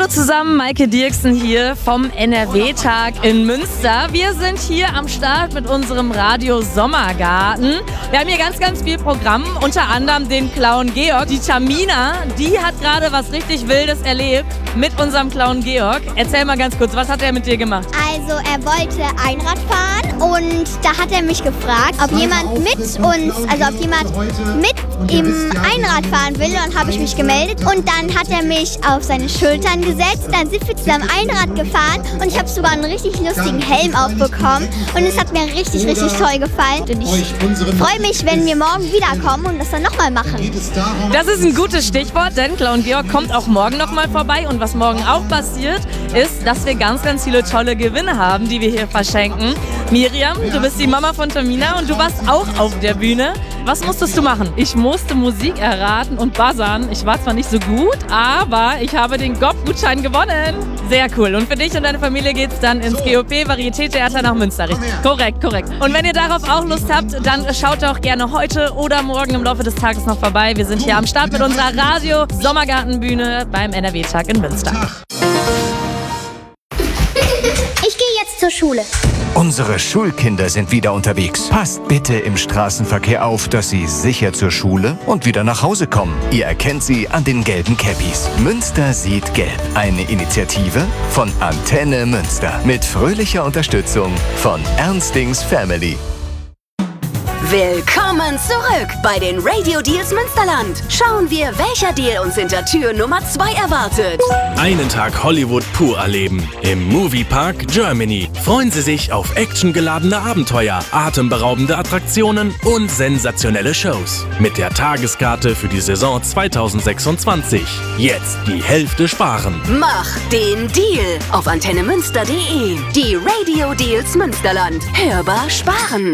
zusammen, Maike Dirksen hier vom NRW-Tag in Münster. Wir sind hier am Start mit unserem Radio Sommergarten. Wir haben hier ganz, ganz viel Programm, unter anderem den Clown Georg. Die Tamina, die hat gerade was richtig Wildes erlebt mit unserem Clown Georg. Erzähl mal ganz kurz, was hat er mit dir gemacht? Also er wollte Einrad fahren und da hat er mich gefragt, ob jemand mit ihm Einrad fahren will. Und habe ich mich gemeldet und dann hat er mich auf seine Schultern gesetzt. Dann sind wir zusammen Einrad gefahren und ich habe sogar einen richtig lustigen Helm aufbekommen und es hat mir richtig, richtig toll gefallen. Und ich freue mich, wenn wir morgen wiederkommen und das dann nochmal machen. Das ist ein gutes Stichwort, denn Clown Georg kommt auch morgen nochmal vorbei. Und was morgen auch passiert, ist, dass wir ganz, ganz viele tolle Gewinne haben, die wir hier verschenken. Miriam, du bist die Mama von Tamina und du warst auch auf der Bühne. Was musstest du machen? Ich musste Musik erraten und buzzern. Ich war zwar nicht so gut, aber ich habe den GOP-Gutschein gewonnen. Sehr cool. Und für dich und deine Familie geht's dann ins GOP Varieté-Theater nach Münster, richtig? Korrekt, korrekt. Und wenn ihr darauf auch Lust habt, dann schaut doch gerne heute oder morgen im Laufe des Tages noch vorbei. Wir sind hier am Start mit unserer Radio-Sommergartenbühne beim NRW-Tag in Münster. Ich gehe jetzt zur Schule. Unsere Schulkinder sind wieder unterwegs. Passt bitte im Straßenverkehr auf, dass sie sicher zur Schule und wieder nach Hause kommen. Ihr erkennt sie an den gelben Cappies. Münster sieht gelb. Eine Initiative von Antenne Münster. Mit fröhlicher Unterstützung von Ernstings Family. Willkommen zurück bei den Radio Deals Münsterland. Schauen wir, welcher Deal uns hinter Tür Nummer 2 erwartet. Einen Tag Hollywood pur erleben. Im Moviepark Germany. Freuen Sie sich auf actiongeladene Abenteuer, atemberaubende Attraktionen und sensationelle Shows. Mit der Tageskarte für die Saison 2026. Jetzt die Hälfte sparen. Mach den Deal auf antennemünster.de. Die Radio Deals Münsterland. Hörbar sparen.